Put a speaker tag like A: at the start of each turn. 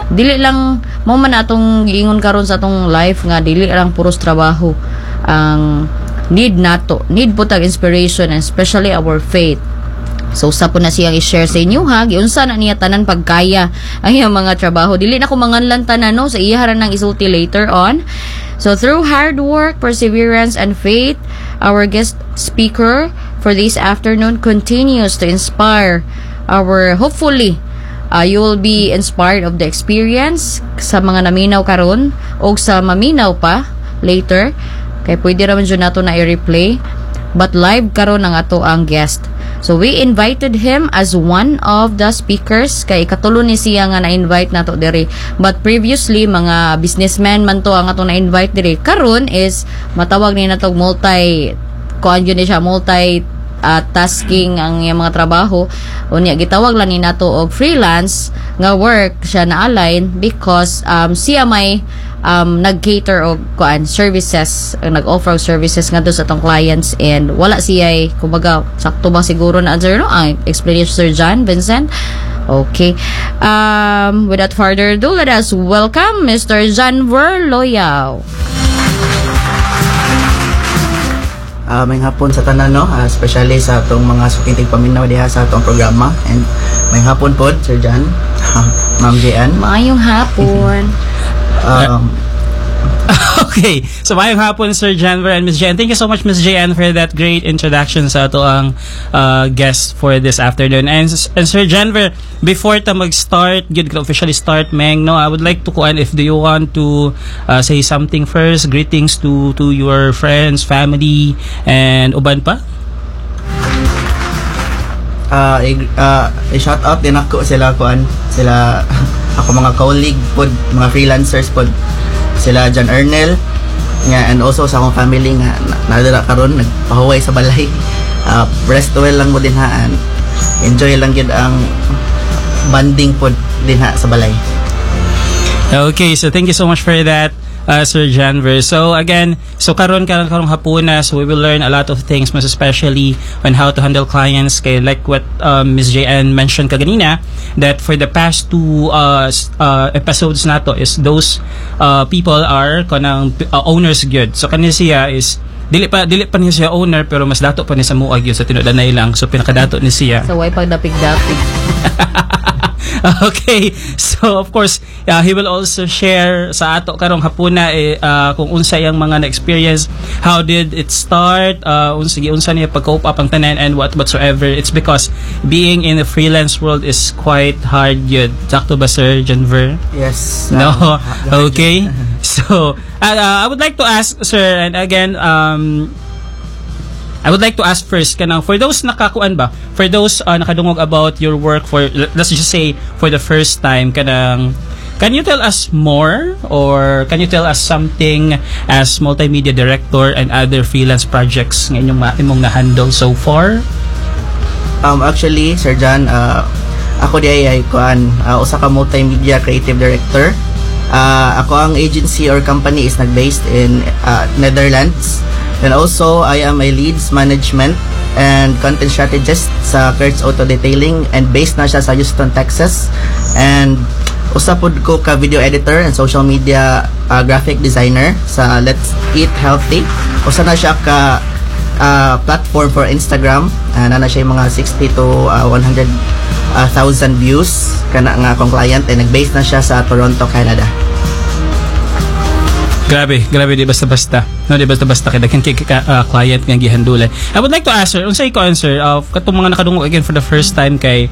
A: dili lang mo man atong giingon karon sa atong life nga dili lang puros trabaho ang need po tag inspiration, and especially our faith. So sa po na siyang i-share sa inyo ha, giunsa na niya tanan pagkaya ang iyang mga trabaho. Dili na ko manganlan tanan no sa iyaharan ng isulti later on. So through hard work, perseverance, and faith, our guest speaker for this afternoon continues to inspire hopefully you will be inspired of the experience sa mga naminaw karon o sa maminaw pa later. Kay pwede raman dyan nato na i-replay, but live karon ang ato ang guest. So we invited him as one of the speakers kay katulo ni siya nga na-invite nato diri. But previously mga businessmen man to ang ato na-invite diri. Karon is matawag ni nato multi tasking ang iyang mga trabaho. Unya gitawag lang ni nato og freelance nga work siya na align because siya may nag-cater og services, nag-offer services nga do sa atong clients, and wala siya kumbaga sakto ba siguro na answer no ang explanation Sir John Vincent. Okay, without further ado, let us welcome Mr. Janver Loyao.
B: May hapon sa tanan no, especially sa atong mga sukintig paminaw diha sa atong programa, and may hapon pod Sir John, Ma'am Jean.
A: Maayong hapon.
C: Okay, so mayong hapon Sir Janver and Ms. Jen. Thank you so much Ms. Jen for that great introduction sa ato ang guest for this afternoon. And Sir Janver, before ta mag-start, good officially start Meng, no, I would like to kuan if do you want to say something first, greetings to your friends, family, and uban pa?
B: I-shout out din ako sila ako mga colleague pod, mga freelancers pod, sila John Ernel nga, and also sa akong family nga nadara karon nagpahuway sa balay. Rest well lang mo din ha, and enjoy lang gid ang banding pod din ha sa balay.
C: Okay, so thank you so much for that Sir Janver. So again, karong hapuna, so we will learn a lot of things, most especially on how to handle clients. Kay like what Ms. JN mentioned kaganina, that for the past two episodes nato is those people are kanang owners gyud. So kanina siya is dili pa niya siya owner, pero mas dato pa niya sa muag yun sa tinudanay lang. So pinakadato ni siya.
A: So way pagdapig-dapig.
C: Okay, so of course he will also share sa ato karong hapuna kung unsa yang mga na-experience, how did it start, unsa niya pag-cope up ang tanan and whatsoever. It's because being in the freelance world is quite hard yun. Sakto ba Sir Janver?
B: Yes.
C: No? Okay. So I would like to ask Sir, and again I would like to ask first kanang for those nakakuan ba, for those nakadungog about your work for, let's just say for the first time, kanang can you tell us more, or can you tell us something as multimedia director and other freelance projects nga imong na-handle so far?
B: Actually Sir John, ako di ay usa ka multimedia creative director. Ako ang agency or company is nag-based in Netherlands. And also, I am a leads management and content strategist sa Kurtz Auto Detailing, and based na siya sa Houston, Texas. And usapod ko ka video editor and social media graphic designer sa Let's Eat Healthy. Usa na siya ka platform for Instagram. Na siya yung mga 60 to 100,000 views kana nga akong client, and nag-base na siya sa Toronto, Canada.
C: Grabe, di basta-basta. No, di basta-basta kay daghang client nga gihandulay. I would like to ask sir, unsay ko answer katong mga nakadungog again for the first time kay